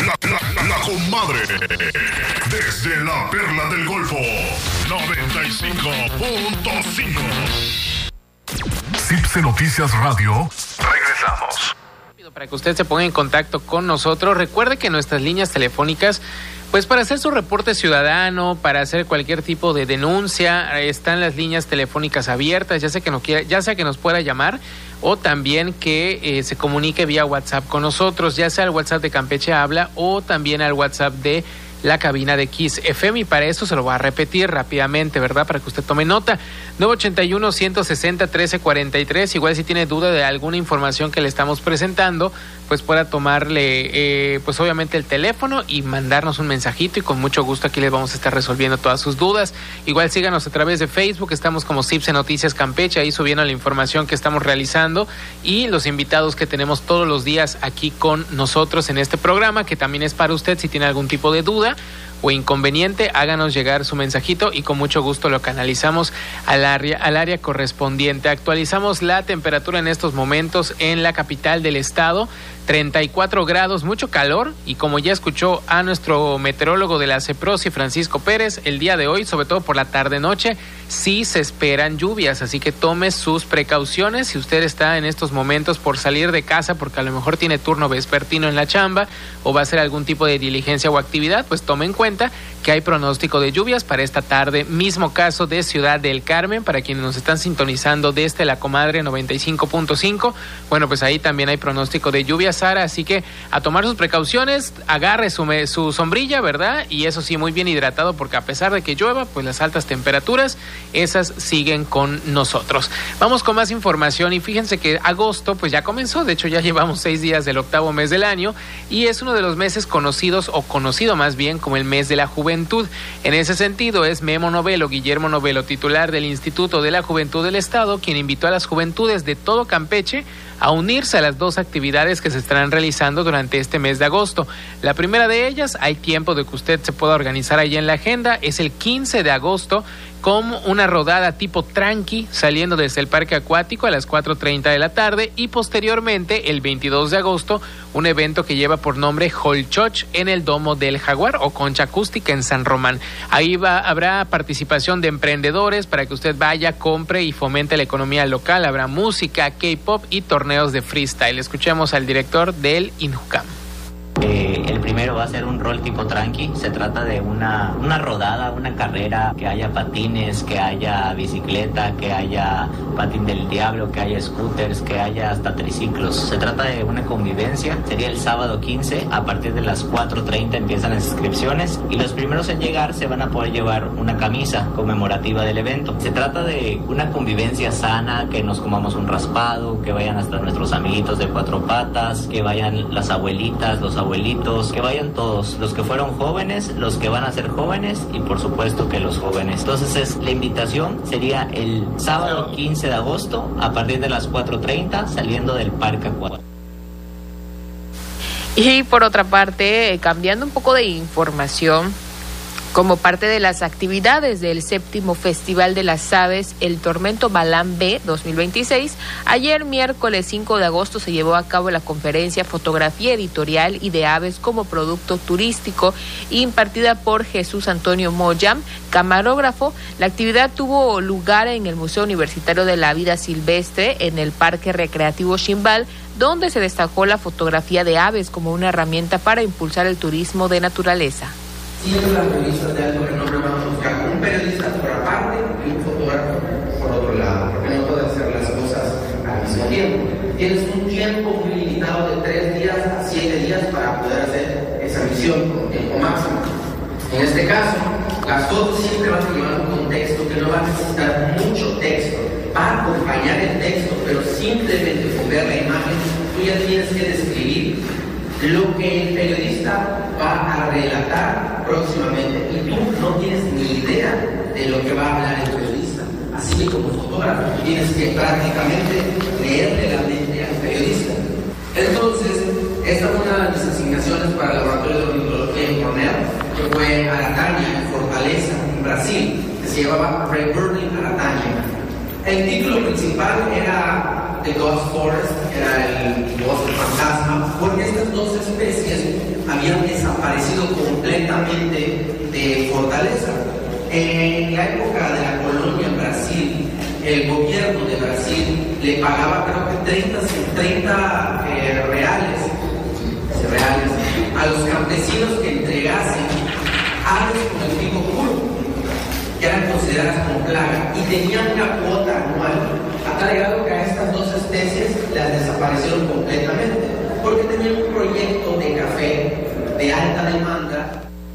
La comadre. Desde la Perla del Golfo. 95.5. CIPSE Noticias Radio. Regresamos. Para que usted se ponga en contacto con nosotros, recuerde que nuestras líneas telefónicas, pues para hacer su reporte ciudadano, para hacer cualquier tipo de denuncia, están las líneas telefónicas abiertas, ya sea que nos pueda llamar o también que se comunique vía WhatsApp con nosotros, ya sea al WhatsApp de Campeche Habla o también al WhatsApp de la cabina de Kiss FM, y para eso se lo voy a repetir rápidamente, ¿verdad? Para que usted tome nota. 981-160-1343. Igual si tiene duda de alguna información que le estamos presentando, pues pueda tomarle, pues obviamente el teléfono y mandarnos un mensajito, y con mucho gusto aquí les vamos a estar resolviendo todas sus dudas. Igual síganos a través de Facebook, estamos como CIPSE Noticias Campeche, ahí subiendo la información que estamos realizando y los invitados que tenemos todos los días aquí con nosotros en este programa, que también es para usted. Si tiene algún tipo de duda o inconveniente, háganos llegar su mensajito y con mucho gusto lo canalizamos al área correspondiente. Actualizamos la temperatura en estos momentos en la capital del estado, 34 grados, mucho calor, y como ya escuchó a nuestro meteorólogo de la CEPROSI, Francisco Pérez, el día de hoy, sobre todo por la tarde-noche, sí se esperan lluvias, así que tome sus precauciones. Si usted está en estos momentos por salir de casa porque a lo mejor tiene turno vespertino en la chamba o va a hacer algún tipo de diligencia o actividad, pues tome en cuenta que hay pronóstico de lluvias para esta tarde. Mismo caso de Ciudad del Carmen, para quienes nos están sintonizando desde La Comadre 95.5, bueno, pues ahí también hay pronóstico de lluvia, Sara, así que a tomar sus precauciones, agarre su sombrilla, ¿verdad? Y eso sí, muy bien hidratado, porque a pesar de que llueva, pues las altas temperaturas, esas siguen con nosotros. Vamos con más información, y fíjense que agosto pues ya comenzó, de hecho ya llevamos 6 días del octavo mes del año, y es uno de los meses conocidos, o conocido más bien, como el mes de la juventud. En ese sentido es Guillermo Novelo, titular del Instituto de la Juventud del Estado, quien invitó a las juventudes de todo Campeche a unirse a las 2 actividades que se estarán realizando durante este mes de agosto. La primera de ellas, hay tiempo de que usted se pueda organizar ahí en la agenda, es el 15 de agosto, con una rodada tipo tranqui, saliendo desde el parque acuático a las 4:30 de la tarde, y posteriormente, el 22 de agosto, un evento que lleva por nombre Holchoch en el Domo del Jaguar, o Concha Acústica en San Román. Ahí habrá participación de emprendedores para que usted vaya, compre y fomente la economía local. Habrá música, K-pop y torneos de freestyle. Escuchemos al director del INJUCAM. El primero va a ser un rol tipo tranqui. Se trata de una rodada, una carrera, que haya patines, que haya bicicleta, que haya patín del diablo, que haya scooters, que haya hasta triciclos. Se trata de una convivencia. Sería el sábado 15, a partir de las 4:30 empiezan las inscripciones, y los primeros en llegar se van a poder llevar una camisa conmemorativa del evento. Se trata de una convivencia sana, que nos comamos un raspado, que vayan hasta nuestros amiguitos de 4 patas, que vayan las abuelitas, los abuelitos, que vayan todos, los que fueron jóvenes, los que van a ser jóvenes, y por supuesto que los jóvenes. Entonces la invitación sería el sábado 15 de agosto a partir de las 4:30, saliendo del Parque Acuático. Y por otra parte, cambiando un poco de información, como parte de las actividades del 7º Festival de las Aves, el Tormento Balán B 2026, ayer miércoles 5 de agosto se llevó a cabo la conferencia Fotografía Editorial y de Aves como Producto Turístico, impartida por Jesús Antonio Moyam, camarógrafo. La actividad tuvo lugar en el Museo Universitario de la Vida Silvestre, en el Parque Recreativo Ximbal, donde se destacó la fotografía de aves como una herramienta para impulsar el turismo de naturaleza. Siempre las revistas de alto renombre van a buscar un periodista por aparte y un fotógrafo por otro lado, porque no puede hacer las cosas al mismo tiempo. Tienes un tiempo muy limitado de 3 días a 7 días para poder hacer esa misión con tiempo máximo. En este caso, las fotos siempre van a llevar un contexto que no va a necesitar mucho texto, va a acompañar el texto, pero simplemente con ver la imagen, tú ya tienes que describir lo que el periodista va a relatar próximamente, y tú no tienes ni idea de lo que va a hablar el periodista. Así que como fotógrafo tienes que prácticamente leerle la mente al periodista. Entonces, esta fue una de mis asignaciones para el laboratorio de ornitología en Cornell, que fue Aratania, en Fortaleza, en Brasil, que se llamaba Reburning Aratania. El título principal era The Ghost Forest, que era el bosque fantasma, porque estas dos especies habían desaparecido completamente de Fortaleza. En la época de la colonia en Brasil, el gobierno de Brasil le pagaba creo que 30 reales a los campesinos que entregasen aves con el pico curvo, que eran consideradas como plaga, y tenían una cuota anual, a tal grado que a estas dos especies las desaparecieron completamente, porque tenían un proyecto de café de alta demanda.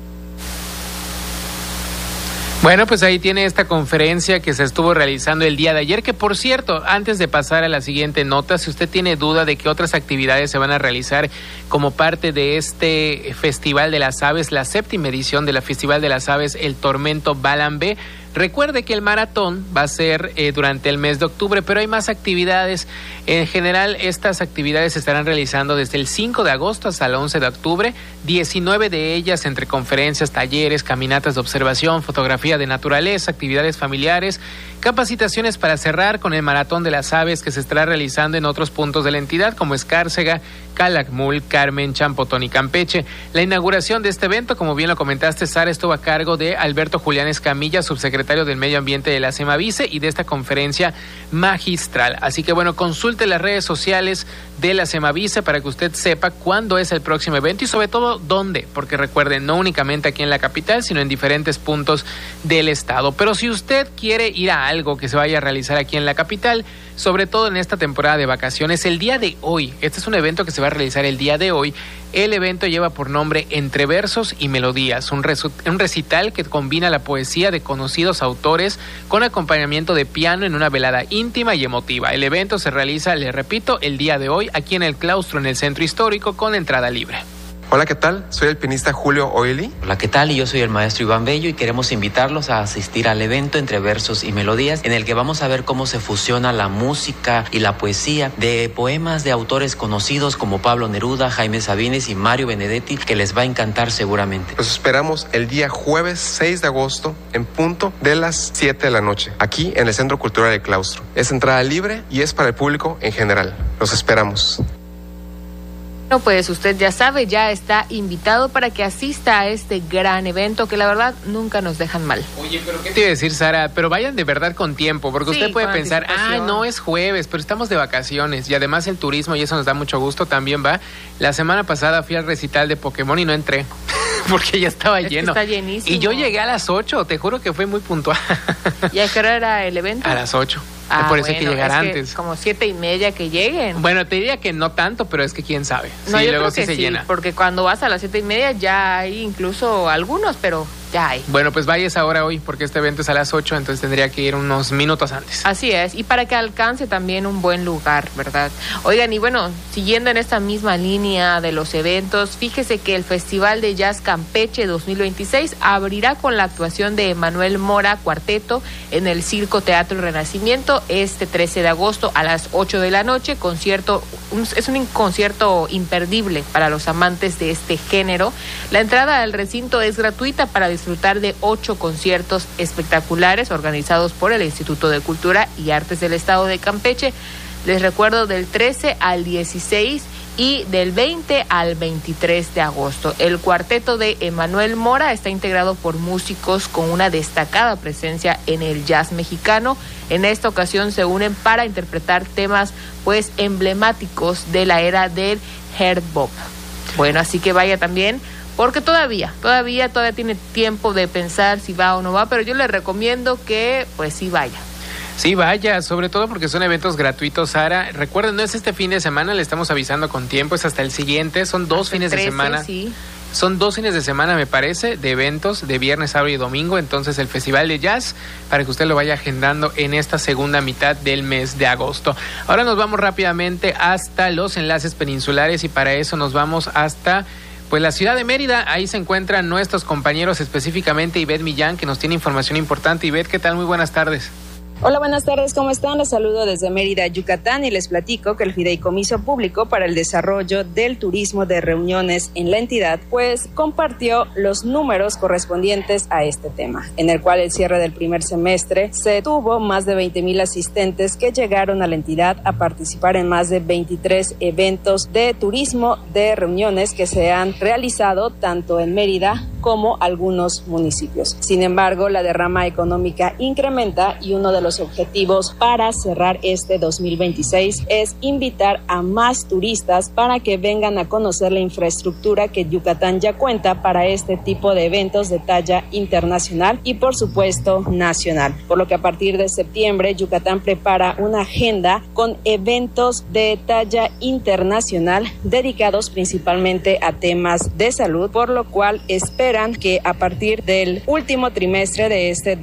Bueno, pues ahí tiene esta conferencia que se estuvo realizando el día de ayer, que por cierto, antes de pasar a la siguiente nota, si usted tiene duda de qué otras actividades se van a realizar como parte de este Festival de las Aves, la 7ª edición de la Festival de las Aves, el Tormento Balam B, recuerde que el maratón va a ser durante el mes de octubre, pero hay más actividades. En general, estas actividades se estarán realizando desde el 5 de agosto hasta el 11 de octubre, 19 de ellas entre conferencias, talleres, caminatas de observación, fotografía de naturaleza, actividades familiares, capacitaciones para cerrar con el Maratón de las Aves que se estará realizando en otros puntos de la entidad como Escárcega, Calakmul, Carmen, Champotón y Campeche. La inauguración de este evento, como bien lo comentaste, Sara, estuvo a cargo de Alberto Julián Escamilla, subsecretario del Medio Ambiente de la Semavice, y de esta conferencia magistral. Así que bueno, consulte las redes sociales de la Semavice para que usted sepa cuándo es el próximo evento y sobre todo dónde, porque recuerden, no únicamente aquí en la capital, sino en diferentes puntos del estado. Pero si usted quiere ir a algo que se vaya a realizar aquí en la capital, sobre todo en esta temporada de vacaciones, el día de hoy, este es un evento que se va a realizar el día de hoy. El evento lleva por nombre Entre Versos y Melodías, un recital que combina la poesía de conocidos autores con acompañamiento de piano en una velada íntima y emotiva. El evento se realiza, le repito, el día de hoy aquí en el claustro, en el centro histórico, con entrada libre. Hola, ¿qué tal? Soy el pianista Julio Oili. Hola, ¿qué tal? Y yo soy el maestro Iván Bello y queremos invitarlos a asistir al evento Entre Versos y Melodías, en el que vamos a ver cómo se fusiona la música y la poesía de poemas de autores conocidos como Pablo Neruda, Jaime Sabines y Mario Benedetti, que les va a encantar seguramente. Los esperamos el día jueves 6 de agosto en punto de las 7 de la noche, aquí en el Centro Cultural del Claustro. Es entrada libre y es para el público en general. Los esperamos. Bueno, pues usted ya sabe, ya está invitado para que asista a este gran evento que la verdad nunca nos dejan mal. Oye, pero ¿qué te iba a decir, Sara? Pero vayan de verdad con tiempo, porque sí, usted puede pensar, no es jueves, pero estamos de vacaciones y además el turismo, y eso nos da mucho gusto, también va. La semana pasada fui al recital de Pokémon y no entré porque ya estaba lleno. Está llenísimo. Y yo llegué a las 8, te juro que fue muy puntual. ¿Y a qué hora era el evento? A las 8. Por eso hay que llegar antes. Como 7:30 que lleguen. Bueno, te diría que no tanto, pero es que quién sabe. No, sí, yo luego creo que se sí, llena. Porque cuando vas a las 7:30 ya hay incluso algunos, pero ya hay. Bueno, pues vayas ahora hoy, porque este evento es a las 8, entonces tendría que ir unos minutos antes. Así es, y para que alcance también un buen lugar, ¿verdad? Oigan, y bueno, siguiendo en esta misma línea de los eventos, fíjese que el Festival de Jazz Campeche 2026 abrirá con la actuación de Emanuel Mora Cuarteto en el Circo Teatro Renacimiento este 13 de agosto a las 8 de la noche. Es un concierto imperdible para los amantes de este género. La entrada al recinto es gratuita para disfrutar de 8 conciertos espectaculares organizados por el Instituto de Cultura y Artes del Estado de Campeche. Les recuerdo, del 13 al 16 y del 20 al 23 de agosto. El cuarteto de Emanuel Mora está integrado por músicos con una destacada presencia en el jazz mexicano. En esta ocasión se unen para interpretar temas pues emblemáticos de la era del hard bop. Bueno, así que vaya también, porque todavía tiene tiempo de pensar si va o no va, pero yo le recomiendo que pues sí vaya. Sí, vaya, sobre todo porque son eventos gratuitos, Sara. Recuerden, no es este fin de semana, le estamos avisando con tiempo, es hasta el siguiente, son 2 fines 13, de semana. Sí. Son 2 fines de semana, me parece, de eventos de viernes, sábado y domingo. Entonces el Festival de Jazz, para que usted lo vaya agendando en esta segunda mitad del mes de agosto. Ahora nos vamos rápidamente hasta los enlaces peninsulares y para eso nos vamos hasta pues la ciudad de Mérida. Ahí se encuentran nuestros compañeros, específicamente Ivette Millán, que nos tiene información importante. Ivette, ¿qué tal? Muy buenas tardes. Hola, buenas tardes, ¿cómo están? Les saludo desde Mérida, Yucatán, y les platico que el Fideicomiso Público para el Desarrollo del Turismo de Reuniones en la entidad, pues compartió los números correspondientes a este tema, en el cual el cierre del primer semestre se tuvo más de 20,000 asistentes que llegaron a la entidad a participar en más de 23 eventos de turismo de reuniones que se han realizado tanto en Mérida como algunos municipios. Sin embargo, la derrama económica incrementa y uno de los objetivos para cerrar este 2026 es invitar a más turistas para que vengan a conocer la infraestructura que Yucatán ya cuenta para este tipo de eventos de talla internacional y por supuesto nacional. Por lo que a partir de septiembre Yucatán prepara una agenda con eventos de talla internacional dedicados principalmente a temas de salud, por lo cual esperan que a partir del último trimestre de este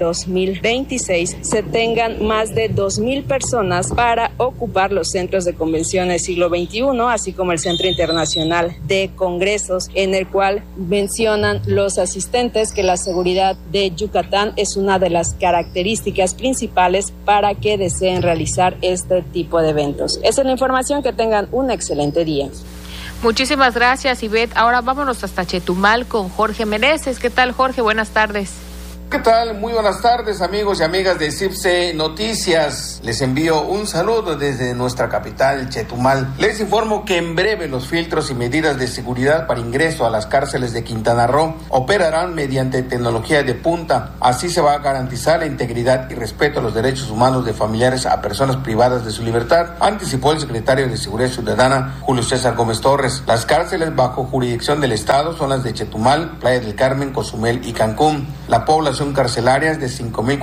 2026 se tengan más de 2,000 personas para ocupar los centros de convenciones siglo XXI, así como el Centro Internacional de Congresos, en el cual mencionan los asistentes que la seguridad de Yucatán es una de las características principales para que deseen realizar este tipo de eventos. Esa es la información, que tengan un excelente día. Muchísimas gracias, Ivette. Ahora vámonos hasta Chetumal con Jorge Meneses. ¿Qué tal, Jorge? Buenas tardes. ¿Qué tal? Muy buenas tardes, amigos y amigas de CIPSE Noticias. Les envío un saludo desde nuestra capital, Chetumal. Les informo que en breve los filtros y medidas de seguridad para ingreso a las cárceles de Quintana Roo operarán mediante tecnología de punta. Así se va a garantizar la integridad y respeto a los derechos humanos de familiares a personas privadas de su libertad, anticipó el secretario de Seguridad Ciudadana, Julio César Gómez Torres. Las cárceles bajo jurisdicción del Estado son las de Chetumal, Playa del Carmen, Cozumel y Cancún. La población carcelarias de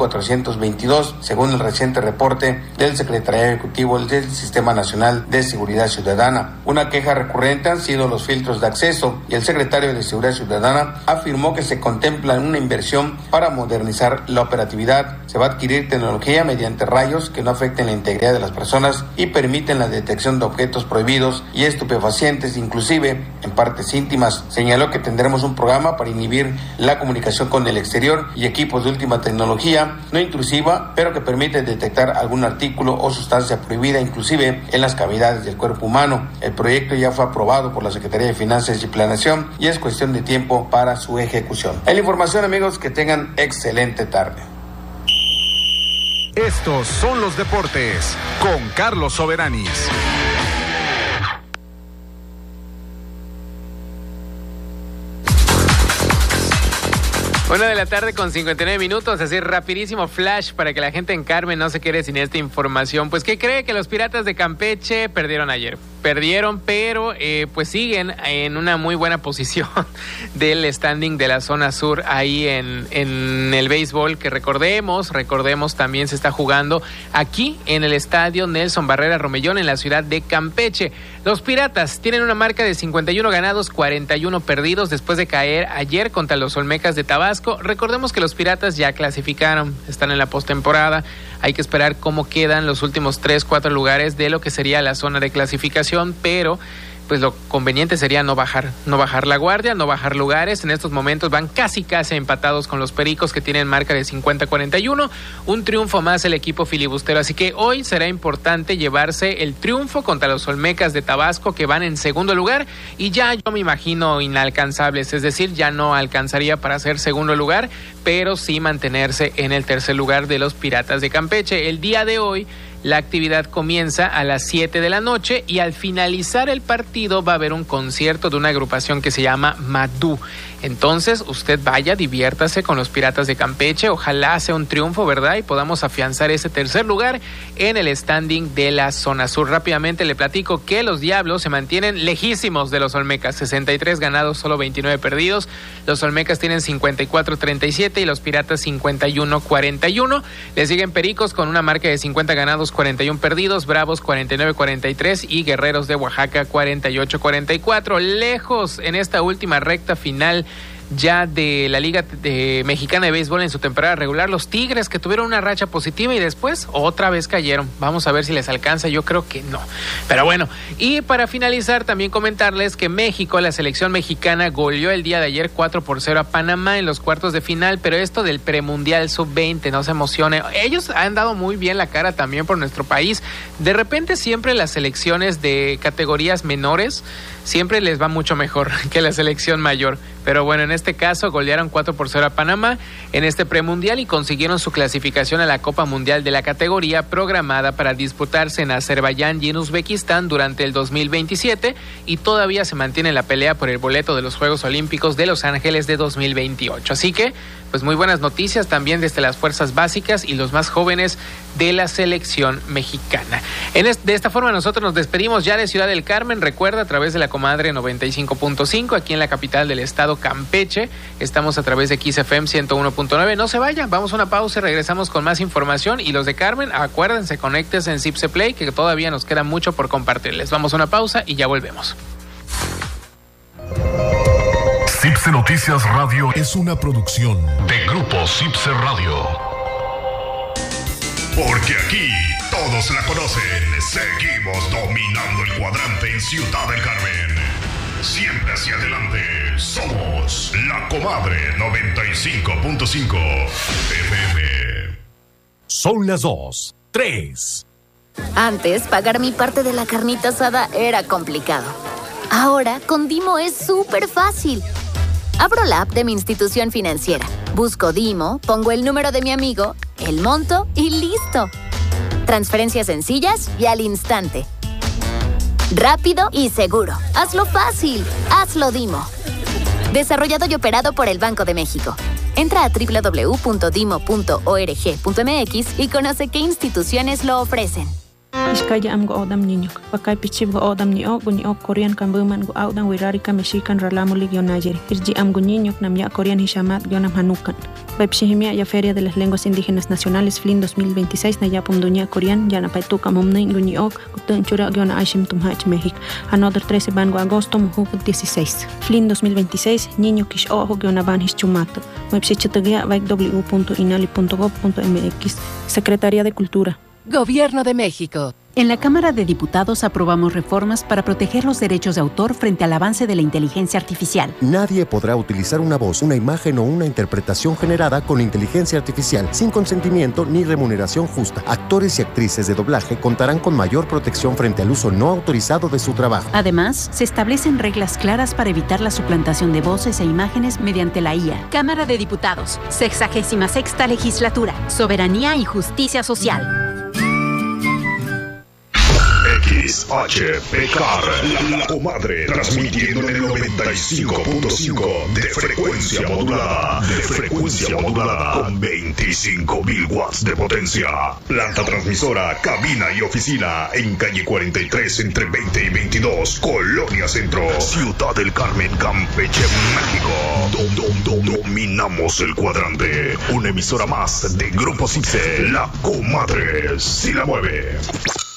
5,422, según el reciente reporte del Secretariado Ejecutivo del Sistema Nacional de Seguridad Ciudadana. Una queja recurrente han sido los filtros de acceso, y el secretario de Seguridad Ciudadana afirmó que se contempla una inversión para modernizar la operatividad. Se va a adquirir tecnología mediante rayos que no afecten la integridad de las personas y permiten la detección de objetos prohibidos y estupefacientes, inclusive en partes íntimas. Señaló que tendremos un programa para inhibir la comunicación con el exterior y equipos de última tecnología, no intrusiva, pero que permite detectar algún artículo o sustancia prohibida, inclusive en las cavidades del cuerpo humano. El proyecto ya fue aprobado por la Secretaría de Finanzas y Planeación y es cuestión de tiempo para su ejecución. Es la información, amigos, que tengan excelente tarde. Estos son los deportes con Carlos Soberanis. 1:59 p.m, así rapidísimo flash para que la gente en Carmen no se quede sin esta información. Pues, ¿qué cree? Que los Piratas de Campeche perdieron ayer. Perdieron, pero pues siguen en una muy buena posición del standing de la zona sur ahí en el béisbol, que recordemos también se está jugando aquí en el estadio Nelson Barrera Romellón en la ciudad de Campeche. Los Piratas tienen una marca de 51 ganados, 41 perdidos después de caer ayer contra los Olmecas de Tabasco. Recordemos que los Piratas ya clasificaron, están en la postemporada. Hay que esperar cómo quedan los últimos 3-4 lugares de lo que sería la zona de clasificación, pero pues lo conveniente sería no bajar la guardia, no bajar lugares. En estos momentos van casi empatados con los Pericos, que tienen marca de 50-41, un triunfo más el equipo filibustero, así que hoy será importante llevarse el triunfo contra los Olmecas de Tabasco, que van en segundo lugar, y ya yo me imagino inalcanzables, es decir, ya no alcanzaría para ser segundo lugar, pero sí mantenerse en el tercer lugar de los Piratas de Campeche. El día de hoy la actividad comienza a las 7 de la noche y al finalizar el partido va a haber un concierto de una agrupación que se llama Madú. Entonces usted vaya, diviértase con los Piratas de Campeche, ojalá sea un triunfo, ¿verdad? Y podamos afianzar ese tercer lugar en el standing de la zona sur. Rápidamente le platico que los Diablos se mantienen lejísimos de los Olmecas, 63 ganados, solo 29 perdidos. Los Olmecas tienen 54-37 y los Piratas 51-41. Le siguen Pericos con una marca de 50 ganados, 41 perdidos, Bravos 49-43 y Guerreros de Oaxaca 48-44. Lejos en esta última recta final ya de la Liga Mexicana de Béisbol en su temporada regular. Los Tigres, que tuvieron una racha positiva y después otra vez cayeron. Vamos a ver si les alcanza, yo creo que no. Pero bueno, y para finalizar también comentarles que México, la selección mexicana, goleó el día de ayer 4-0 a Panamá en los cuartos de final, pero esto del premundial sub-20, no se emocione. Ellos han dado muy bien la cara también por nuestro país. De repente siempre las selecciones de categorías menores siempre les va mucho mejor que la selección mayor. Pero bueno, en este caso golearon 4-0 a Panamá en este premundial y consiguieron su clasificación a la Copa Mundial de la categoría, programada para disputarse en Azerbaiyán y en Uzbekistán durante el 2027, y todavía se mantiene la pelea por el boleto de los Juegos Olímpicos de Los Ángeles de 2028. Así que, pues muy buenas noticias también desde las fuerzas básicas y los más jóvenes de la selección mexicana. De esta forma nosotros nos despedimos ya de Ciudad del Carmen. Recuerda, a través de la Comadre 95.5, aquí en la capital del estado, Campeche. Estamos a través de XFM 101.9. No se vayan, vamos a una pausa y regresamos con más información. Y los de Carmen, acuérdense, conéctense en Cipse Play, que todavía nos queda mucho por compartirles. Vamos a una pausa y ya volvemos. Cipse Noticias Radio es una producción de Grupo Cipse Radio. Porque aquí todos la conocen. Seguimos dominando el cuadrante en Ciudad del Carmen. Siempre hacia adelante. Somos la Comadre 95.5 FM. Son las 2:03. Antes, pagar mi parte de la carnita asada era complicado. Ahora, con Dimo es súper fácil. Abro la app de mi institución financiera, busco Dimo, pongo el número de mi amigo, el monto y listo. Transferencias sencillas y al instante. Rápido y seguro. Hazlo fácil. Hazlo Dimo. Desarrollado y operado por el Banco de México. Entra a www.dimo.org.mx y conoce qué instituciones lo ofrecen. Iskaya am go odam niño, pakay pichib go odam ni ok Korean kambuman go odam wirarika mexican ralamuli gionayeri. Irji am go niño namya Korean hishamat gionam hanukan. Webshihimia ya Feria de las Lenguas Indígenas Nacionales FLIN 2026 na yapum dunya Korean yana paituka momnay guni ok gutun chura giona aishim tumhach México. Another 13 ban go agosto muhuk 16. FLIN 2026 niño kish ojo giona ban hischumato. Webshichatagia www.inali.gov.mx. Secretaría de Cultura. Gobierno de México. En la Cámara de Diputados aprobamos reformas para proteger los derechos de autor frente al avance de la inteligencia artificial. Nadie podrá utilizar una voz, una imagen o una interpretación generada con inteligencia artificial sin consentimiento ni remuneración justa. Actores y actrices de doblaje contarán con mayor protección frente al uso no autorizado de su trabajo. Además, se establecen reglas claras para evitar la suplantación de voces e imágenes mediante la IA. Cámara de Diputados, 66ª Legislatura, Soberanía y Justicia Social. XHPCAR, la Comadre, transmitiendo en el 95.5 de frecuencia modulada, con 25.000 watts de potencia. Planta transmisora, cabina y oficina en calle 43 entre 20 y 22, Colonia Centro, Ciudad del Carmen, Campeche, México. Dominamos el cuadrante. Una emisora más de Grupo Cipse, la Comadre, si la mueve.